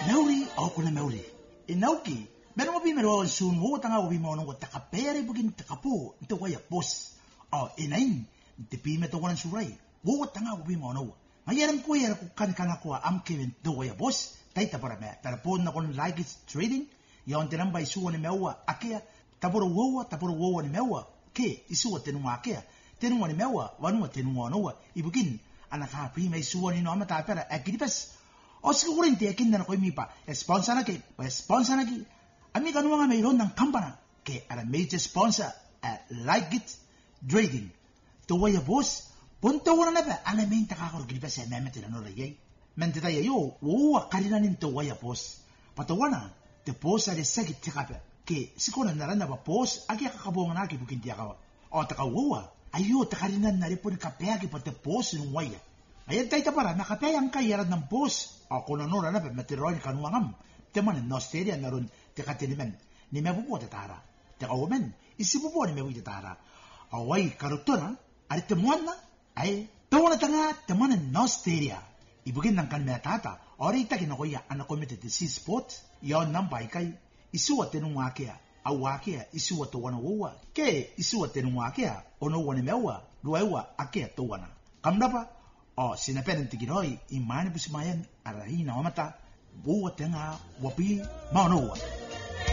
Meuri au kuna meuri. Inauki, bero mo bimero sun wo tanga wo bimo no takapere bugin takapo nto waya boss. Oh, inain, te pime to wan surai. Wo tanga wo bimo no. Mayeram ko yera ko kan ko am kevin to waya boss. Taita para me. Tarapon na kon like it's trading. Ya on tenamba isu ni mewa akea. Taporo wo ni mewa. Ke isu tenu akea. Tenu ni mewa, wanu tenu no. Ibugin anaka pime isu ni no amata para akidipes. O siguro hindi akin na ko'y mipa. Sponsor na ki. Ami kanu nga mayroon ng kampana. Ke ara major sponsor at Like It Trading. Tuwaya boss. Punta wala na ba? Alamin takakagili pa sa memete na norayay. Mente tayo yo. Uwa kalina nin tuwaya boss. Patawana. Te boss ay sagit tikape. Ke siguro na rin na ba boss. Agi kakabungan na kibukin tiya kawa. O takawuwa. Ayo takarinan na rin po ni kapeagi pa te boss yung waya. Ayan tayo para nakapayang kayaran ng boss. Ako na nora na pa matiroy ni kanuangam. Teman in Australia na ron tikatinimen. Ni mebupo tatara. Tekawamen. Isibupo ni mebu tatara. Away karutura. Ari temuan na. Ay. Tawa na tanga teman in Australia. Ibugin ng kanmena tata. Ori ita kinakoya anak committed disease sport. Yon nambay kay. Isuwa tinunga kaya. Awa kaya isuwa tawana wawa. Ke isuwa tinunga kaya. Ono wane mewa. Luewa akea tawana. Kamda pa. O, sinapen tiginoy, imani busmayan, arahin na mamata, buwa tenga, wapi, maunawa.